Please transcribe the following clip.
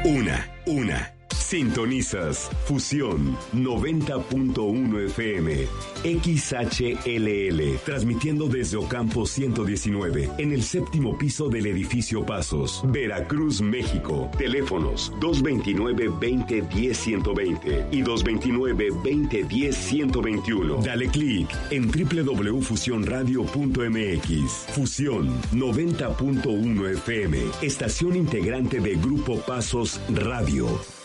Una. Sintonizas Fusión 90.1 FM XHLL, transmitiendo desde Ocampo 119, en el séptimo piso del edificio Pasos, Veracruz, México. Teléfonos 229-2010-120 y 229-2010-121. Dale clic en www.fusionradio.mx. Fusión 90.1 FM, estación integrante de Grupo Pasos Radio.